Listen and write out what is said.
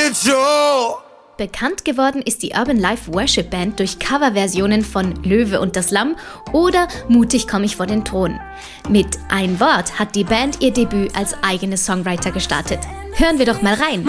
it true? Bekannt geworden ist die Urban Life Worship Band durch Coverversionen von Löwe und das Lamm oder Mutig komm ich vor den Thron. Mit Ein Wort hat die Band ihr Debüt als eigene Songwriter gestartet. Hören wir doch mal rein.